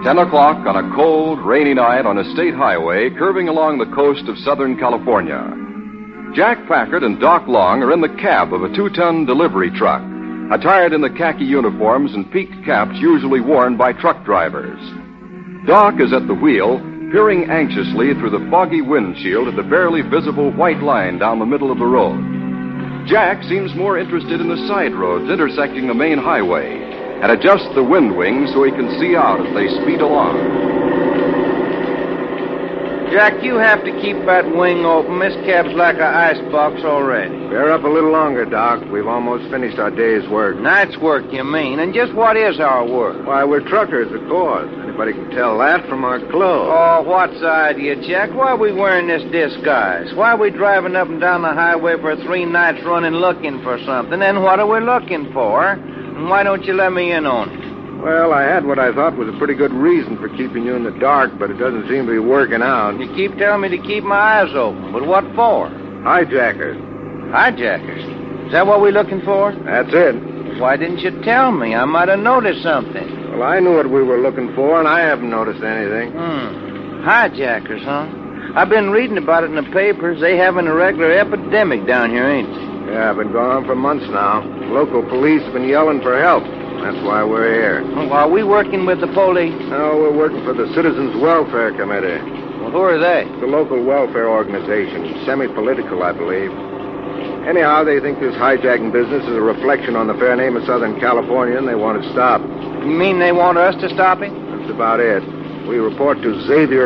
10 o'clock on a cold, rainy night on a state highway curving along the coast of Southern California. Jack Packard and Doc Long are in the cab of a 2-ton delivery truck, attired in the khaki uniforms and peaked caps usually worn by truck drivers. Doc is at the wheel, peering anxiously through the foggy windshield at the barely visible white line down the middle of the road. Jack seems more interested in the side roads intersecting the main highway and adjusts the wind wings so he can see out as they speed along. Jack, you have to keep that wing open. This cab's like an icebox already. Bear up a little longer, Doc. We've almost finished our day's work. Night's work, you mean? And just what is our work? Why, we're truckers, of course. Anybody can tell that from our clothes. Oh, what's the idea, Jack? Why are we wearing this disguise? Why are we driving up and down the highway for 3 nights running looking for something? And what are we looking for? And why don't you let me in on it? Well, I had what I thought was a pretty good reason for keeping you in the dark, but it doesn't seem to be working out. You keep telling me to keep my eyes open, but what for? Hijackers. Hijackers? Is that what we're looking for? That's it. Why didn't you tell me? I might have noticed something. Well, I knew what we were looking for, and I haven't noticed anything. Hijackers, huh? I've been reading about it in the papers. They having a regular epidemic down here, ain't they? Yeah, I've been going on for months now. Local police have been yelling for help. That's why we're here. Well, are we working with the police? No, we're working for the Citizens Welfare Committee. Well, who are they? It's a local welfare organization, semi-political, I believe. Anyhow, they think this hijacking business is a reflection on the fair name of Southern California, and they want it stopped. You mean they want us to stop it? That's about it. We report to Xavier